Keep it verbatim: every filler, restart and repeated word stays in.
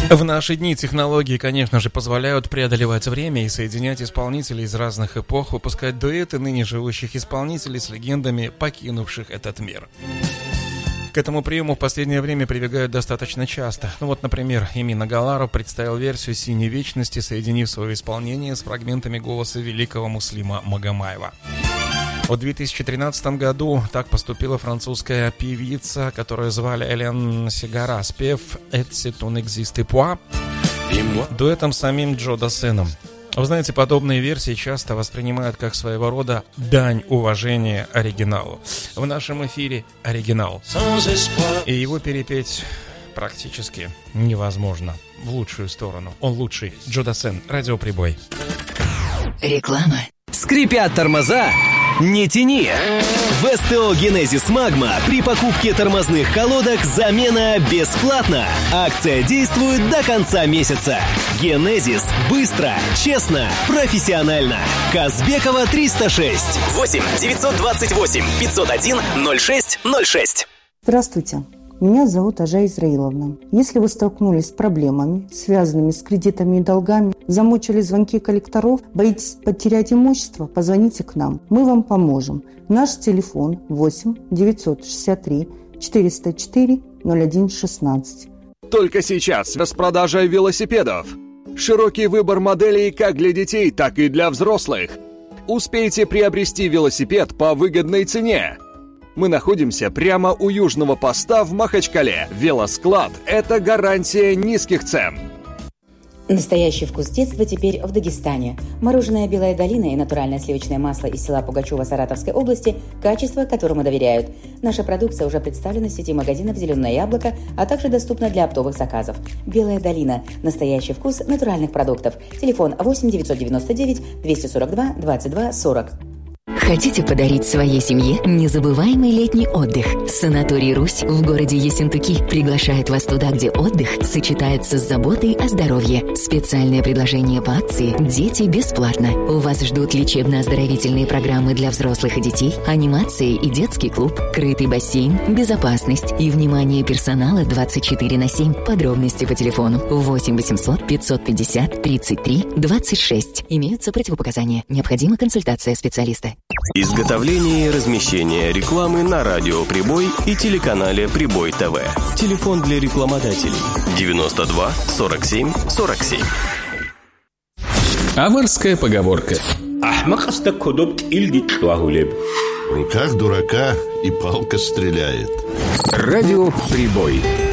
В наши дни технологии, конечно же, позволяют преодолевать время и соединять исполнителей из разных эпох, выпускать дуэты ныне живущих исполнителей с легендами, покинувших этот мир. К этому приему в последнее время прибегают достаточно часто. Ну вот, например, Эмин Агаларов представил версию «Синей вечности», соединив свое исполнение с фрагментами голоса великого Муслима Магомаева. В две тысячи тринадцатом году так поступила французская певица, которую звали Элен Сигара, спев «Et c'est un existe point» дуэтом с самим Джо Дассеном. Вы знаете, подобные версии часто воспринимают как своего рода дань уважения оригиналу. В нашем эфире оригинал. И его перепеть практически невозможно. В лучшую сторону. Он лучший. Джо Дассен. Радиоприбой. Реклама. Скрипят тормоза? Не тяни! В СТО «Генезис Магма» при покупке тормозных колодок замена бесплатна. Акция действует до конца месяца. «Генезис» – быстро, честно, профессионально. Казбекова триста шесть. восемь девятьсот двадцать восемь пятьсот один ноль шесть ноль шесть. Здравствуйте. Меня зовут Ажа Израиловна. Если вы столкнулись с проблемами, связанными с кредитами и долгами, замучили звонки коллекторов, боитесь потерять имущество, позвоните к нам. Мы вам поможем. Наш телефон восемь девятьсот шестьдесят три четыреста четыре ноль один шестнадцать. Только сейчас распродажа велосипедов. Широкий выбор моделей как для детей, так и для взрослых. Успейте приобрести велосипед по выгодной цене. Мы находимся прямо у южного поста в Махачкале. Велосклад – это гарантия низких цен. Настоящий вкус детства теперь в Дагестане. Мороженое «Белая долина» и натуральное сливочное масло из села Пугачева Саратовской области – качество, которому доверяют. Наша продукция уже представлена в сети магазинов «Зеленое яблоко», а также доступна для оптовых заказов. «Белая долина» – настоящий вкус натуральных продуктов. Телефон восемь девятьсот девяносто девять двести сорок два двадцать два сорок. Хотите подарить своей семье незабываемый летний отдых? Санаторий «Русь» в городе Ессентуки приглашает вас туда, где отдых сочетается с заботой о здоровье. Специальное предложение по акции «Дети бесплатно». У вас ждут лечебно-оздоровительные программы для взрослых и детей, анимации и детский клуб, крытый бассейн, безопасность и внимание персонала двадцать четыре на семь. Подробности по телефону восемь восемьсот пятьсот пятьдесят тридцать три двадцать шесть. Имеются противопоказания. Необходима консультация специалиста. Изготовление и размещение рекламы на радио «Прибой» и телеканале «Прибой ТВ». Телефон для рекламодателей девяносто два сорок семь сорок семь. Аварская поговорка. В руках дурака и палка стреляет. Радио «Прибой».